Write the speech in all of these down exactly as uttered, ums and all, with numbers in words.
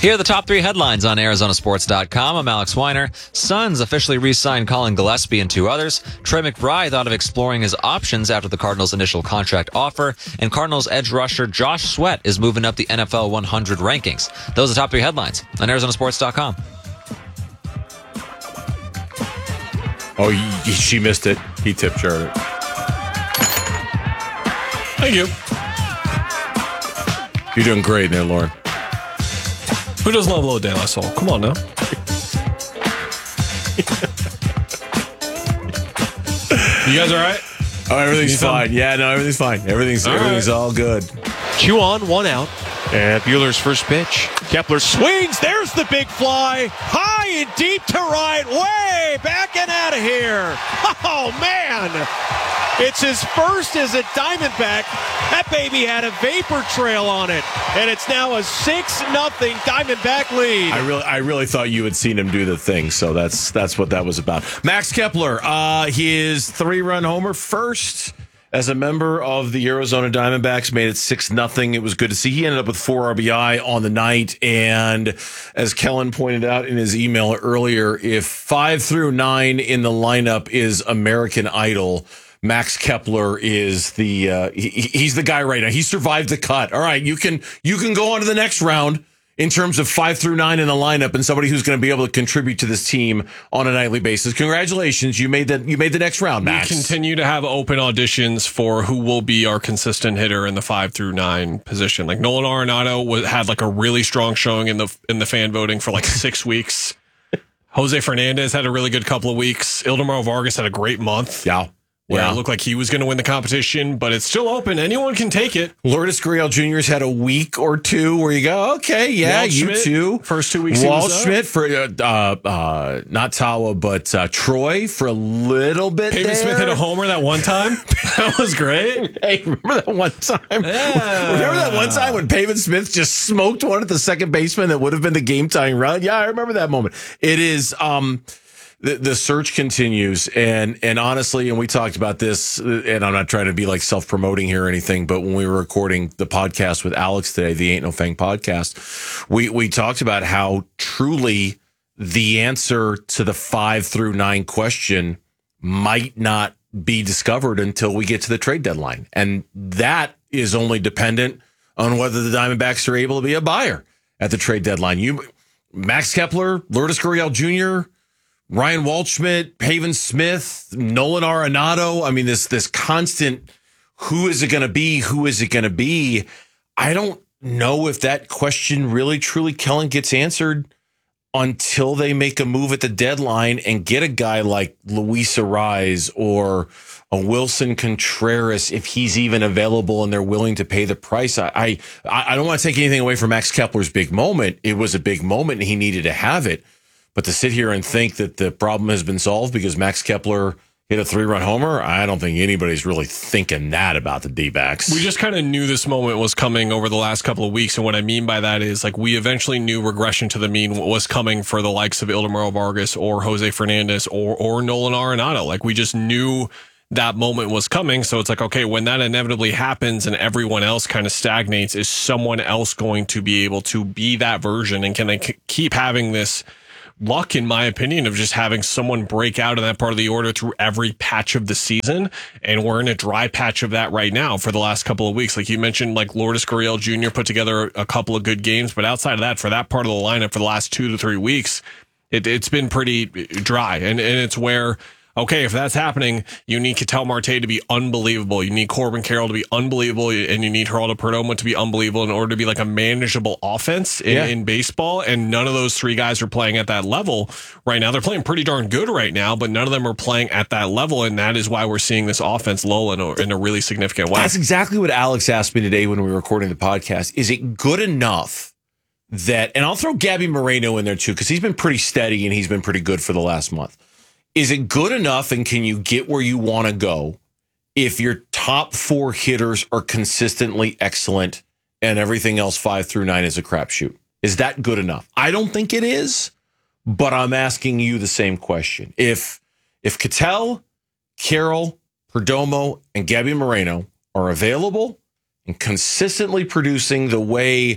Here are the top three headlines on Arizona Sports dot com. I'm Alex Weiner. Suns officially re-signed Colin Gillespie and two others. Trey McBride thought of exploring his options after the Cardinals' initial contract offer. And Cardinals edge rusher Josh Sweat is moving up the N F L one hundred rankings. Those are the top three headlines on Arizona Sports dot com. Oh, he, she missed it. He tipped Charlotte. Thank you. You're doing great there, Lauren. Who doesn't love Low De La Soul? Come on now. You guys all right? Oh, everything's fine. Yeah, no, everything's fine. Everything's all everything's right. all good. Two on, one out. And Buehler's first pitch. Kepler swings. There's the big fly. High and deep to right. Way back and out of here. Oh, man. It's his first as a Diamondback. That baby had a vapor trail on it. And it's now a six nothing Diamondback lead. I really I really thought you had seen him do the thing, so that's that's what that was about. Max Kepler, uh, his three-run homer first as a member of the Arizona Diamondbacks, made it six nothing. It was good to see. He ended up with four R B I on the night. And as Kellen pointed out in his email earlier, if five through nine in the lineup is American Idol, Max Kepler is the uh, he, he's the guy right now. He survived the cut. All right, you can you can go on to the next round in terms of five through nine in the lineup and somebody who's going to be able to contribute to this team on a nightly basis. Congratulations, you made that you made the next round, Max. We continue to have open auditions for who will be our consistent hitter in the five through nine position. Like Nolan Arenado was, had like a really strong showing in the in the fan voting for like six weeks. Jose Fernandez had a really good couple of weeks. Ildemaro Vargas had a great month. Yeah. Where yeah. it looked like he was going to win the competition, but it's still open. Anyone can take it. Lourdes Gurriel Junior's had a week or two where you go, okay, yeah, Walt you Schmidt, too. First two weeks. Walt Schmidt for uh, uh, not Tawa, but uh, Troy for a little bit. Pavin there. Smith hit a homer that one time. That was great. Hey, remember that one time? Yeah. Remember that one time when Pavin Smith just smoked one at the second baseman that would have been the game tying run? Yeah, I remember that moment. It is. Um, The, the search continues, and and honestly, and we talked about this, and I'm not trying to be like self-promoting here or anything, but when we were recording the podcast with Alex today, the Ain't No Fang podcast, we, we talked about how truly the answer to the five through nine question might not be discovered until we get to the trade deadline. And that is only dependent on whether the Diamondbacks are able to be a buyer at the trade deadline. You, Max Kepler, Lourdes Gurriel Junior, Ryan Waldschmidt, Pavin Smith, Nolan Arenado. I mean, this this constant, who is it going to be? Who is it going to be? I don't know if that question really, truly, Kellen, gets answered until they make a move at the deadline and get a guy like Luis Arraez or a Wilson Contreras, if he's even available and they're willing to pay the price. I I, I don't want to take anything away from Max Kepler's big moment. It was a big moment and he needed to have it. But to sit here and think that the problem has been solved because Max Kepler hit a three-run homer, I don't think anybody's really thinking that about the D-backs. We just kind of knew this moment was coming over the last couple of weeks. And what I mean by that is, like, we eventually knew regression to the mean was coming for the likes of Ildemaro Vargas or Jose Fernandez or, or Nolan Arenado. Like, we just knew that moment was coming. So it's like, okay, when that inevitably happens and everyone else kind of stagnates, is someone else going to be able to be that version? And can they c- keep having this luck, in my opinion, of just having someone break out in that part of the order through every patch of the season? And we're in a dry patch of that right now for the last couple of weeks. Like you mentioned, like Lourdes Gurriel Junior put together a couple of good games, but outside of that, for that part of the lineup for the last two to three weeks, it, it's been pretty dry. And, and it's where, okay, if that's happening, you need Ketel Marte to be unbelievable. You need Corbin Carroll to be unbelievable, and you need Geraldo Perdomo to be unbelievable in order to be like a manageable offense in, yeah. in baseball. And none of those three guys are playing at that level right now. They're playing pretty darn good right now, but none of them are playing at that level. And that is why we're seeing this offense lull in a, in a really significant way. That's exactly what Alex asked me today when we were recording the podcast. Is it good enough that, and I'll throw Gabby Moreno in there too, because he's been pretty steady and he's been pretty good for the last month. Is it good enough, and can you get where you want to go if your top four hitters are consistently excellent and everything else five through nine is a crapshoot? Is that good enough? I don't think it is, but I'm asking you the same question. If if Ketel, Carroll, Perdomo, and Gabby Moreno are available and consistently producing the way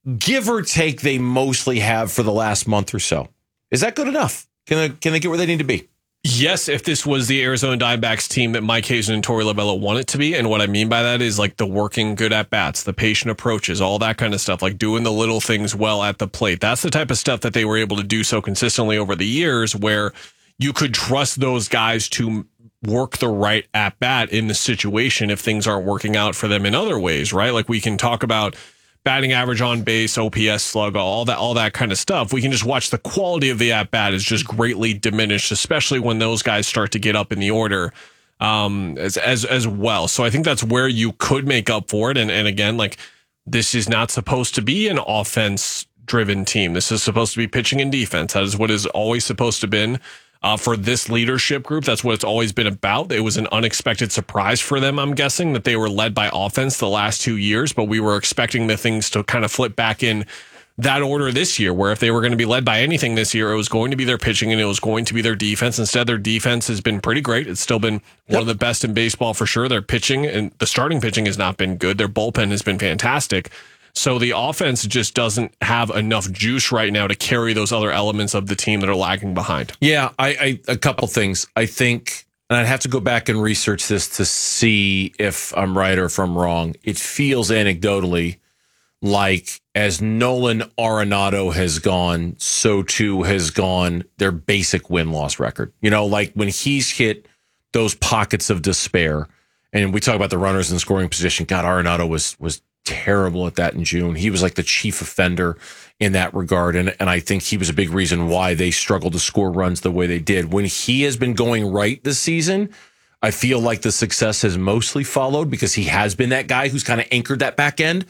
give or take, they mostly have for the last month or so. Is that good enough? Can they, can they get where they need to be? Yes, if this was the Arizona Diamondbacks team that Mike Hazen and Torey Lovullo want it to be. And what I mean by that is like the working good at bats, the patient approaches, all that kind of stuff, like doing the little things well at the plate. That's the type of stuff that they were able to do so consistently over the years, where you could trust those guys to work the right at bat in the situation if things aren't working out for them in other ways, right? Like we can talk about batting average on base, O P S, slug, all that, all that kind of stuff. We can just watch the quality of the at bat is just greatly diminished, especially when those guys start to get up in the order um, as as as well. So I think that's where you could make up for it. And and again, like this is not supposed to be an offense driven team. This is supposed to be pitching and defense. That is what is always supposed to been. Uh, for this leadership group, that's what it's always been about. It was an unexpected surprise for them, I'm guessing, that they were led by offense the last two years, but we were expecting the things to kind of flip back in that order this year, where if they were going to be led by anything this year, it was going to be their pitching and it was going to be their defense. Instead, their defense has been pretty great. It's still been one yep. of the best in baseball for sure. Their pitching and the starting pitching has not been good. Their bullpen has been fantastic. So the offense just doesn't have enough juice right now to carry those other elements of the team that are lagging behind. Yeah, I, I a couple things. I think, and I'd have to go back and research this to see if I'm right or if I'm wrong. It feels anecdotally like as Nolan Arenado has gone, so too has gone their basic win-loss record. You know, like when he's hit those pockets of despair, and we talk about the runners in scoring position. God, Arenado was was terrible at that in June. He was like the chief offender in that regard. And, and I think he was a big reason why they struggled to score runs the way they did. When he has been going right this season, I feel like the success has mostly followed because he has been that guy who's kind of anchored that back end.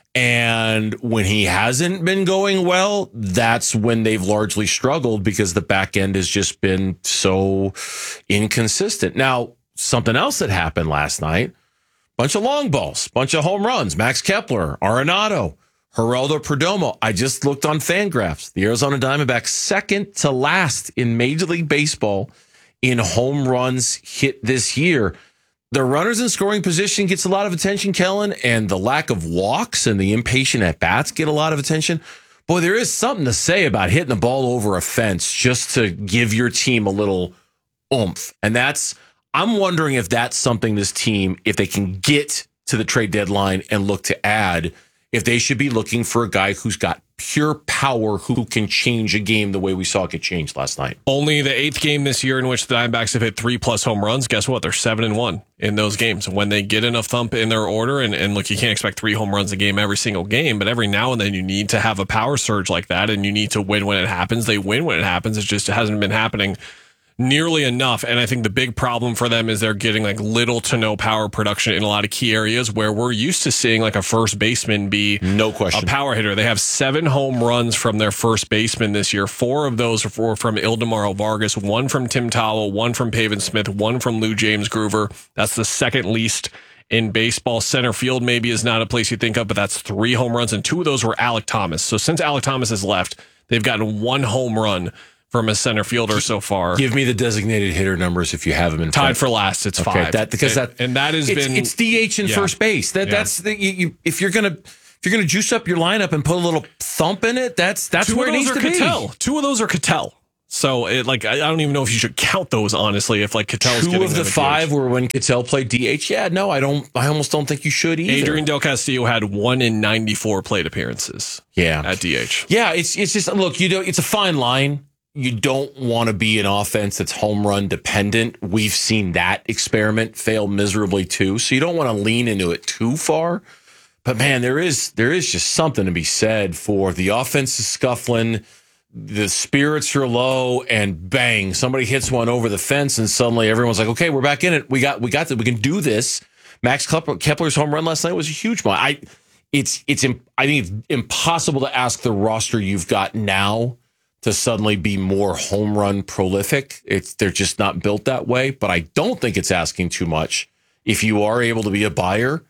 And when he hasn't been going well, that's when they've largely struggled because the back end has just been so inconsistent. Now, something else that happened last night, bunch of long balls, bunch of home runs. Max Kepler, Arenado, Geraldo Perdomo. I just looked on Fangraphs. The Arizona Diamondbacks second to last in Major League Baseball in home runs hit this year. The runners in scoring position gets a lot of attention, Kellen, and the lack of walks and the impatient at-bats get a lot of attention. Boy, there is something to say about hitting the ball over a fence just to give your team a little oomph. And that's... I'm wondering if that's something this team, if they can get to the trade deadline and look to add, if they should be looking for a guy who's got pure power, who can change a game the way we saw it get changed last night. Only the eighth game this year in which the Diamondbacks have hit three plus home runs. Guess what? They're seven and one in those games. When they get enough thump in their order, and, and look, you can't expect three home runs a game every single game, but every now and then you need to have a power surge like that, and you need to win when it happens. They win when it happens. It just hasn't been happening nearly enough. And I think the big problem for them is they're getting like little to no power production in a lot of key areas where we're used to seeing like a first baseman be no question a power hitter. They have seven home runs from their first baseman this year. Four of those were from Ildemaro Vargas, one from Tim Towle, one from Pavin Smith, one from Lou James Groover. That's the second least in baseball. Center field maybe is not a place you think of, but that's three home runs, and two of those were Alek Thomas. So since Alek Thomas has left, they've gotten one home run from a center fielder so far. Give me the designated hitter numbers if you have them in tied front. for last. It's okay, five. That, because and, that and that has it's, been it's D H in yeah. first base. That yeah. that's the, you, you, if you're gonna if you're gonna juice up your lineup and put a little thump in it, that's that's Two where of it those needs are to Cattell. be. Two of those are Cattell. So it like I don't even know if you should count those honestly. If like Cattell's two of the five were when Cattell played D H. Yeah, no, I don't. I almost don't think you should either. Adrian Del Castillo had one in ninety-four plate appearances. Yeah, at D H. Yeah, it's it's just look. You know, it's a fine line. You don't want to be an offense that's home run dependent. We've seen that experiment fail miserably too. So you don't want to lean into it too far. But man, there is there is just something to be said for the offense is scuffling, the spirits are low, and bang, somebody hits one over the fence, and suddenly everyone's like, okay, we're back in it. We got we got that. We can do this. Max Kepler's home run last night was a huge one. I it's it's I think it's impossible to ask the roster you've got now to suddenly be more home run prolific. It's they're just not built that way. But I don't think it's asking too much if you are able to be a buyer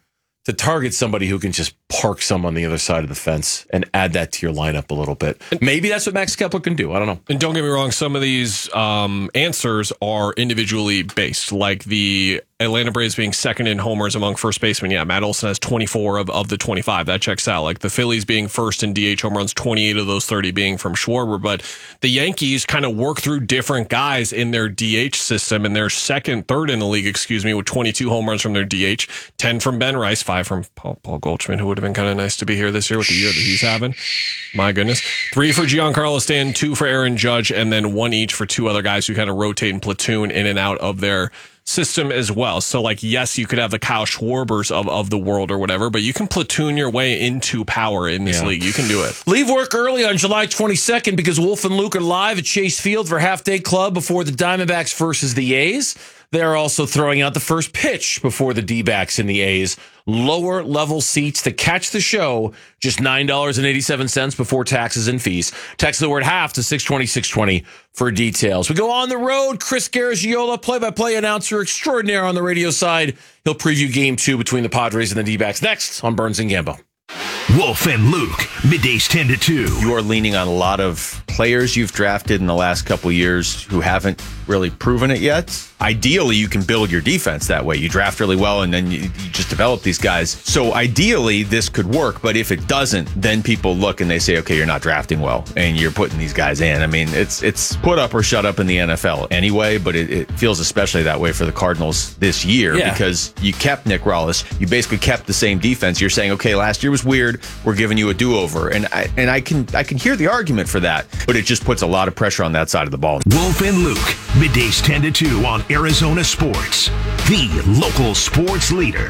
to target somebody who can just park some on the other side of the fence and add that to your lineup a little bit. Maybe that's what Max Kepler can do. I don't know. And don't get me wrong, some of these um, answers are individually based, like the Atlanta Braves being second in homers among first basemen. Yeah, Matt Olson has twenty-four of, of the twenty-five. That checks out. Like the Phillies being first in D H home runs, twenty-eight of those thirty being from Schwarber. But the Yankees kind of work through different guys in their D H system, and they're second, third in the league, excuse me, with twenty-two home runs from their D H, ten from Ben Rice, five from Paul, Paul Goldschmidt, who would have been kind of nice to be here this year with the year that he's having. My goodness. Three for Giancarlo Stanton, two for Aaron Judge, and then one each for two other guys who kind of rotate and platoon in and out of their system as well. So, like, yes, you could have the Kyle Schwarbers of, of the world or whatever, but you can platoon your way into power in this yeah. league. You can do it. Leave work early on July twenty-second because Wolf and Luke are live at Chase Field for Half Day Club before the Diamondbacks versus the A's. They're also throwing out the first pitch before the D-backs and the A's. Lower level seats to catch the show, just nine dollars and eighty-seven cents before taxes and fees. Text the word half to six twenty, six twenty for details. We go on the road. Chris Garagiola, play-by-play announcer extraordinaire on the radio side. He'll preview game two between the Padres and the D-backs next on Burns and Gambo. Wolf and Luke, middays ten to two. You are leaning on a lot of players you've drafted in the last couple of years who haven't really proven it yet. Ideally, you can build your defense that way. You draft really well, and then you, you just develop these guys. So ideally, this could work. But if it doesn't, then people look and they say, okay, you're not drafting well, and you're putting these guys in. I mean, it's it's put up or shut up in the N F L anyway, but it, it feels especially that way for the Cardinals this year yeah. because you kept Nick Rallis. You basically kept the same defense. You're saying, okay, last year was weird. We're giving you a do-over. And I, and I can I can hear the argument for that, but it just puts a lot of pressure on that side of the ball. Wolf and Luke, middays ten to two on Arizona Sports, the local sports leader.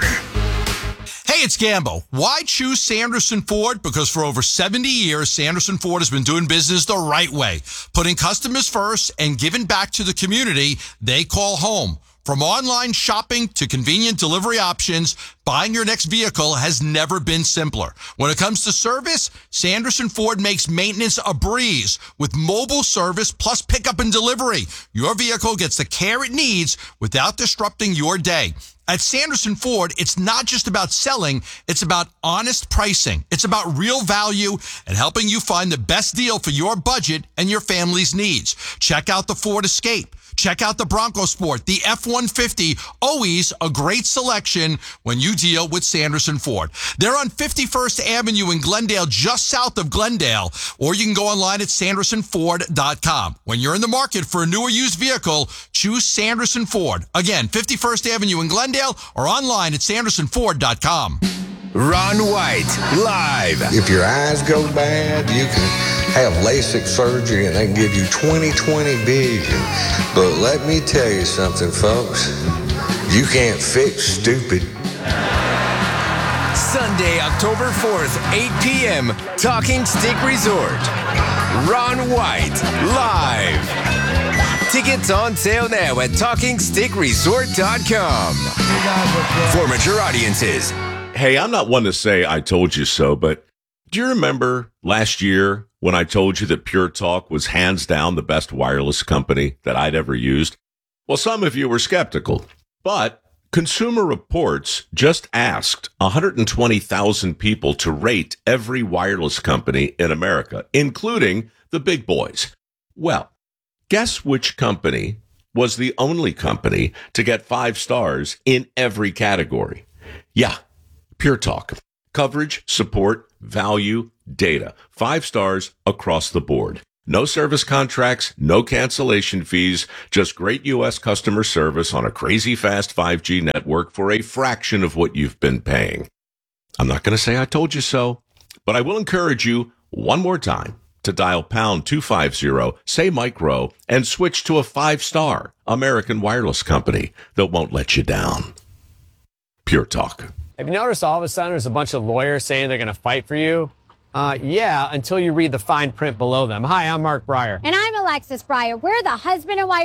Hey, it's Gambo. Why choose Sanderson Ford? Because for over seventy years, Sanderson Ford has been doing business the right way, putting customers first and giving back to the community they call home. From online shopping to convenient delivery options, buying your next vehicle has never been simpler. When it comes to service, Sanderson Ford makes maintenance a breeze with mobile service plus pickup and delivery. Your vehicle gets the care it needs without disrupting your day. At Sanderson Ford, it's not just about selling, it's about honest pricing. It's about real value and helping you find the best deal for your budget and your family's needs. Check out the Ford Escape. Check out the Bronco Sport, the F one fifty, always a great selection when you deal with Sanderson Ford. They're on fifty-first Avenue in Glendale, just south of Glendale, or you can go online at sanderson ford dot com. When you're in the market for a new or used vehicle, choose Sanderson Ford. Again, fifty-first Avenue in Glendale or online at sanderson ford dot com. Ron White, live. If your eyes go bad, you can have LASIK surgery and they can give you twenty twenty vision. But let me tell you something, folks. You can't fix stupid. Sunday, October fourth, eight p.m., Talking Stick Resort. Ron White, live. Tickets on sale now at talking stick resort dot com. For mature audiences. Hey, I'm not one to say I told you so, but do you remember last year when I told you that Pure Talk was hands down the best wireless company that I'd ever used? Well, some of you were skeptical, but Consumer Reports just asked one hundred twenty thousand people to rate every wireless company in America, including the big boys. Well, guess which company was the only company to get five stars in every category? Yeah, Pure Talk. Coverage, support, value, data. Five stars across the board. No service contracts, no cancellation fees, just great U S customer service on a crazy fast five G network for a fraction of what you've been paying. I'm not going to say I told you so, but I will encourage you one more time to dial pound two fifty, say micro, and switch to a five-star American wireless company that won't let you down. Pure Talk. Have you noticed all of a sudden there's a bunch of lawyers saying they're going to fight for you? Uh, yeah, until you read the fine print below them. Hi, I'm Mark Breyer. And I'm Alexis Breyer. We're the husband and wife